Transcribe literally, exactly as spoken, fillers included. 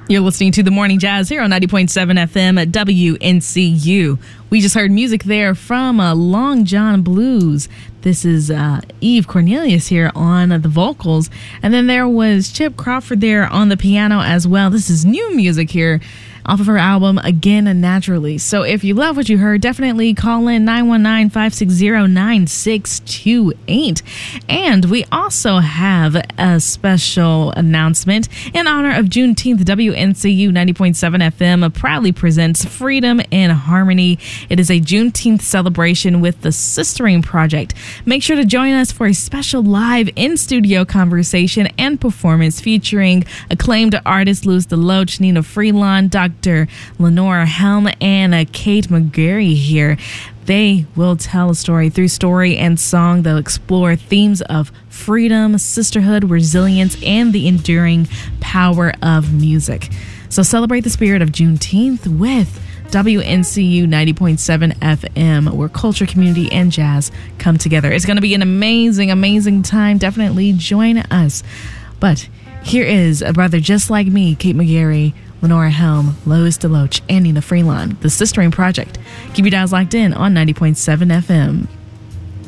You're listening to The Morning Jazz here on ninety point seven F M at W N C U. We just heard music there from uh, Long John Blues. This is uh, Eve Cornelius here on the vocals. And then there was Chip Crawford there on the piano as well. This is new music here off of her album Again Naturally. So if you love what you heard, definitely call in nine one nine, five six zero, nine six two eight. And we also have a special announcement in honor of Juneteenth. W N C U ninety point seven F M proudly presents Freedom in Harmony. It is a Juneteenth celebration with the Sistering Project. Make sure to join us for a special live in-studio conversation and performance featuring acclaimed artists Louis DeLoach, Nina Freelon, Doctor Lenora Helm, and uh, Kate McGarry here. They will tell a story through story and song. They'll explore themes of freedom, sisterhood, resilience, and the enduring power of music. So celebrate the spirit of Juneteenth with W N C U ninety point seven F M, where culture, community, and jazz come together. It's going to be an amazing, amazing time. Definitely join us. But here is a brother just like me, Kate McGarry, Lenora Helm, Louis DeLoach, and Nina Freelon, the Sistering Project. Keep your dials locked in on ninety point seven F M.